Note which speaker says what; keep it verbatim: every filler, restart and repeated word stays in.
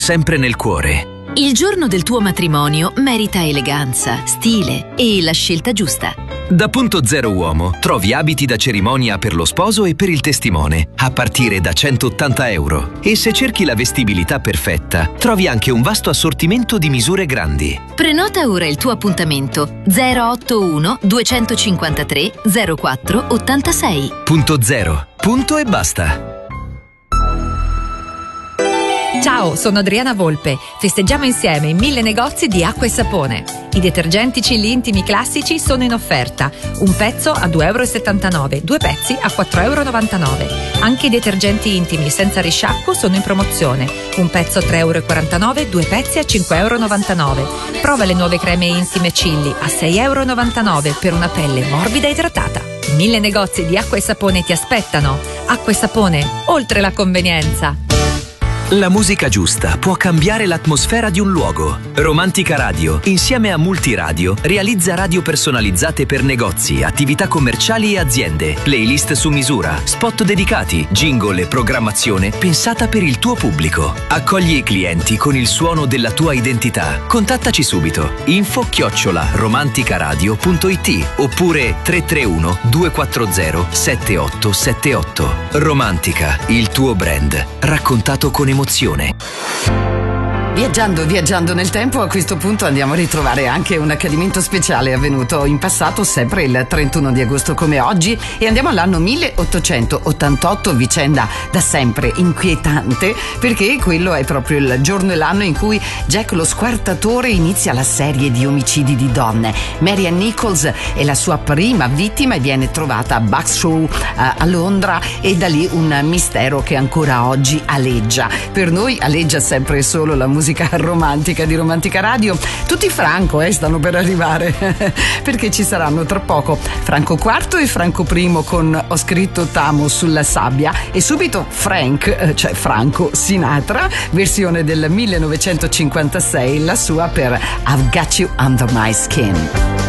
Speaker 1: sempre nel cuore.
Speaker 2: Il giorno del tuo matrimonio merita eleganza, stile e la scelta giusta.
Speaker 1: Da Punto Zero Uomo trovi abiti da cerimonia per lo sposo e per il testimone, a partire da centottanta euro. E se cerchi la vestibilità perfetta, trovi anche un vasto assortimento di misure grandi.
Speaker 2: Prenota ora il tuo appuntamento zero otto uno duecentocinquantatré zero quattro ottantasei.
Speaker 1: Punto Zero. Punto e basta.
Speaker 3: Ciao, sono Adriana Volpe. Festeggiamo insieme in mille negozi di acqua e sapone. I detergenti Cilli Intimi classici sono in offerta. Un pezzo a due e settantanove euro, due pezzi a quattro e novantanove euro. Anche i detergenti intimi senza risciacquo sono in promozione. Un pezzo a tre e quarantanove euro, due pezzi a cinque e novantanove euro. Prova le nuove creme intime Cilli a sei e novantanove euro per una pelle morbida e idratata. Mille negozi di acqua e sapone ti aspettano. Acqua e sapone, oltre la convenienza.
Speaker 1: La musica giusta può cambiare l'atmosfera di un luogo. Romantica Radio, insieme a Multiradio, realizza radio personalizzate per negozi, attività commerciali e aziende, playlist su misura, spot dedicati, jingle e programmazione pensata per il tuo pubblico. Accogli i clienti con il suono della tua identità. Contattaci subito. info chiocciola romanticaradio punto it oppure tre tre uno due quattro zero sette otto sette otto. Romantica, il tuo brand, raccontato con emozione.
Speaker 4: Viaggiando, viaggiando nel tempo, a questo punto andiamo a ritrovare anche un accadimento speciale avvenuto in passato, sempre il trentuno di agosto come oggi, e andiamo all'anno milleottocentottantotto, vicenda da sempre inquietante, perché quello è proprio il giorno e l'anno in cui Jack lo Squartatore inizia la serie di omicidi di donne. Marianne Nichols è la sua prima vittima e viene trovata a Buckshaw a Londra, e da lì un mistero che ancora oggi aleggia. Per noi aleggia sempre e solo la musica musica romantica di Romantica Radio. Tutti Franco eh, stanno per arrivare perché ci saranno tra poco Franco quarto e Franco primo con Ho scritto T'amo sulla sabbia, e subito Frank, cioè Franco Sinatra, versione del millenovecentocinquantasei, la sua per I've Got You Under My Skin.